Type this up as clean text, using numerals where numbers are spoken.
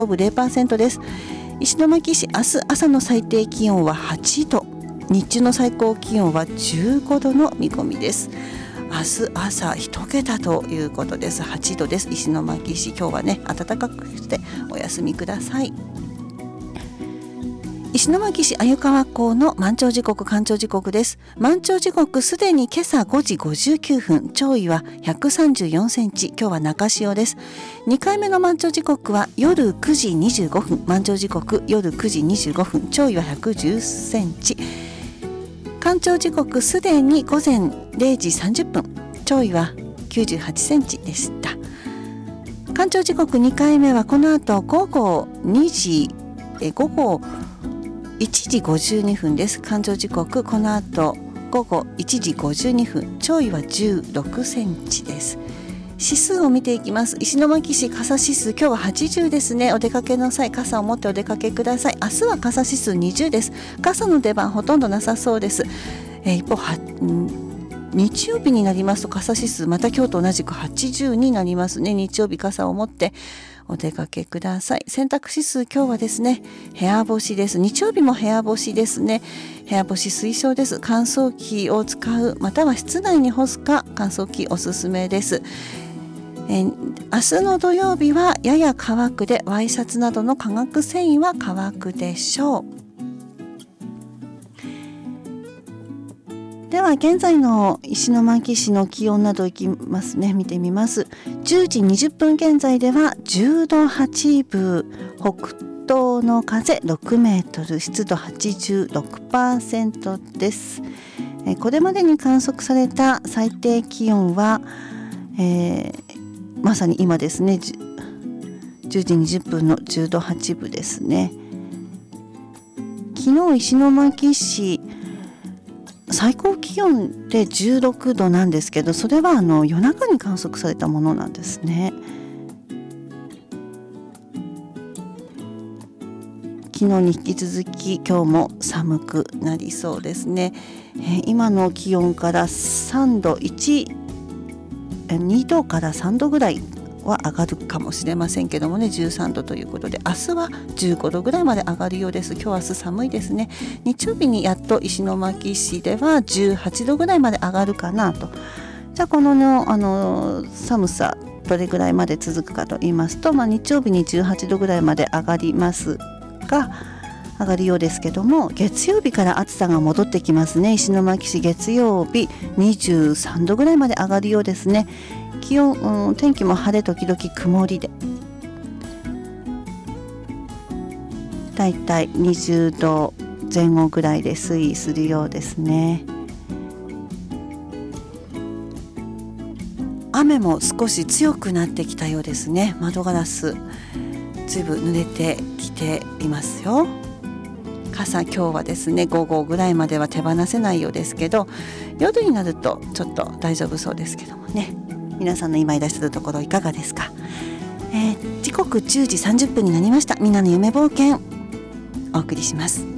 0% です。石巻市、明日朝の最低気温は8度、日中の最高気温は15度の見込みです。明日朝1桁ということです。8度です。石巻市、今日はね暖かくしてお休みください。石巻市鮎川港の満潮時刻、干潮時刻です。満潮時刻すでに今朝5時59分、潮位は134センチ、今日は中潮です。2回目の満潮時刻は夜9時25分、満潮時刻夜9時25分、潮位は110センチ。干潮時刻すでに午前0時30分、潮位は98センチでした。干潮時刻2回目はこの後午後1時52分です。干潮時刻この後午後1時52分、潮位は16センチです。指数を見ていきます。石巻市傘指数、今日は80ですね。お出かけの際傘を持ってお出かけください。明日は傘指数20です。傘の出番ほとんどなさそうです。一方日曜日になりますと傘指数また今日と同じく80になりますね。日曜日傘を持ってお出かけください。洗濯指数、今日はですね部屋干しです。日曜日も部屋干しですね。部屋干し推奨です。乾燥機を使う、または室内に干すか乾燥機おすすめです。明日の土曜日はやや乾くで、ワイシャツなどの化学繊維は乾くでしょう。では現在の石巻市の気温などいきますね。見てみます。10時20分現在では10度8分、北東の風6メートル、湿度 86% です。これまでに観測された最低気温は、まさに今ですね、10時20分の10度8分ですね。昨日石巻市最高気温で16度なんですけど、それは夜中に観測されたものなんですね。昨日に引き続き今日も寒くなりそうですね。今の気温から2度から3度ぐらいは上がるかもしれませんけどもね、13度ということで、明日は15度ぐらいまで上がるようです。今日明日寒いですね。日曜日にやっと石巻市では18度ぐらいまで上がるかなと。じゃあこの寒さどれぐらいまで続くかと言いますと、日曜日に18度ぐらいまで上がりますが、上がるようですけども、月曜日から暑さが戻ってきますね。石巻市月曜日23度ぐらいまで上がるようですね。気温、天気も晴れ時々曇りで、だいたい20度前後ぐらいで推移するようですね。雨も少し強くなってきたようですね。窓ガラスずいぶん濡れてきていますよ。傘、今日はですね午後ぐらいまでは手放せないようですけど、夜になるとちょっと大丈夫そうですけどもね。皆さんの今いらっしゃるところいかがですか。時刻10時30分になりました。みんなの夢冒険お送りします。